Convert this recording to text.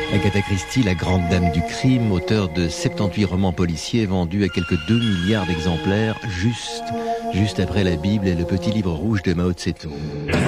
Agatha Christie, la grande dame du crime, auteur de 78 romans policiers vendus à quelques 2 milliards d'exemplaires, juste après la Bible et le petit livre rouge de Mao Tse-tung.